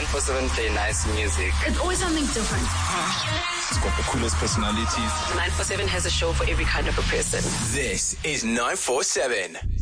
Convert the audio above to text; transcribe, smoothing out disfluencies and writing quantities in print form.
947 play nice music. It's always something different. It's got the coolest personalities. 947 has a show for every kind of a person. This is 947.